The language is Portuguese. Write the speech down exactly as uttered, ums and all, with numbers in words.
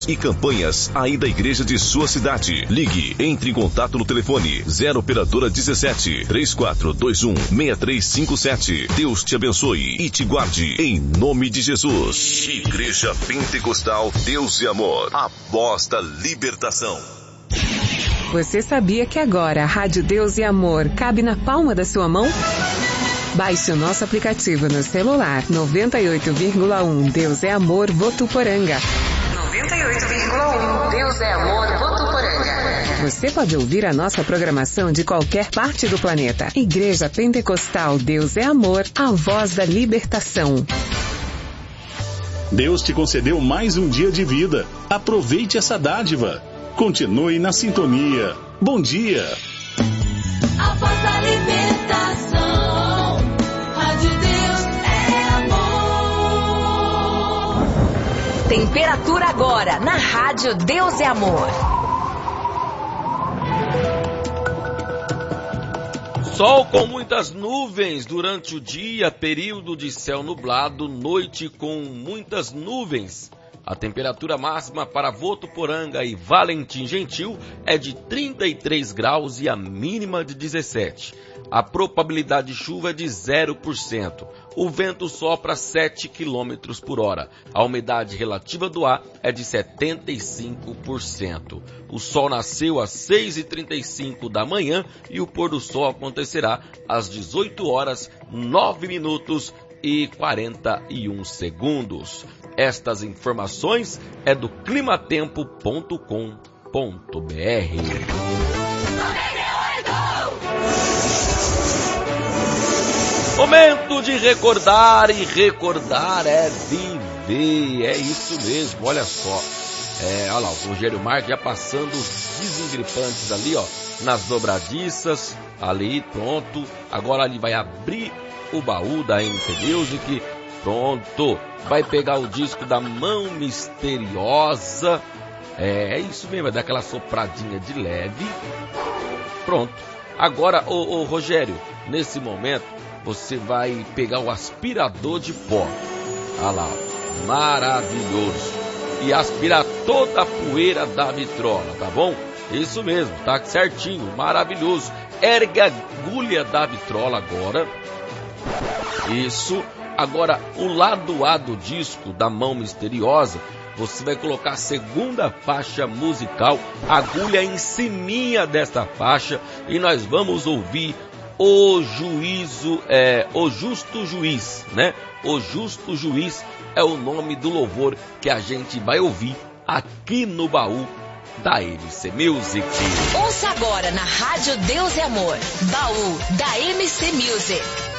e campanhas aí da igreja de sua cidade. Ligue, entre em contato no telefone zero operadora dezessete, três quatro dois um, seis três cinco sete. Deus te abençoe e te guarde em nome de Jesus. Igreja Pentecostal Deus e Amor, a voz da libertação. Você sabia que agora a Rádio Deus e Amor cabe na palma da sua mão? Baixe o nosso aplicativo no celular. noventa e oito vírgula um Deus é Amor Votuporanga. noventa e oito vírgula um Deus é Amor Votuporanga. Você pode ouvir a nossa programação de qualquer parte do planeta. Igreja Pentecostal Deus é Amor, a voz da libertação. Deus te concedeu mais um dia de vida. Aproveite essa dádiva. Continue na sintonia. Bom dia. A voz da libertação. Rádio Deus é amor. Temperatura agora na Rádio Deus é Amor. Sol com muitas nuvens durante o dia, período de céu nublado, noite com muitas nuvens. A temperatura máxima para Votuporanga e Valentim Gentil é de trinta e três graus e a mínima de dezessete. A probabilidade de chuva é de zero por cento. O vento sopra sete quilômetros por hora. A umidade relativa do ar é de setenta e cinco por cento. O sol nasceu às seis e trinta e cinco da manhã e o pôr do sol acontecerá às dezoito horas, nove minutos e quarenta e um segundos. Estas informações é do climatempo ponto com ponto br. Momento de recordar, e recordar é viver, é isso mesmo, olha só. É, olha lá, o Rogério Marques já passando os desengripantes ali, ó, nas dobradiças, ali, pronto. Agora ele vai abrir o baú da M C Music, pronto. Vai pegar o disco da Mão Misteriosa, é, é isso mesmo, vai dar aquela sopradinha de leve, pronto. Agora, ô, ô Rogério, nesse momento, você vai pegar o aspirador de pó, olha lá, maravilhoso, e aspirar toda a poeira da vitrola, tá bom? Isso mesmo, tá certinho, maravilhoso. Ergue a agulha da vitrola agora, isso. Agora, o lado A do disco da Mão Misteriosa, você vai colocar a segunda faixa musical, agulha em ciminha desta faixa, e nós vamos ouvir O Juízo, é, O Justo Juiz, né? O Justo Juiz é o nome do louvor que a gente vai ouvir aqui no baú da M C Music. Ouça agora na Rádio Deus e Amor, baú da M C Music.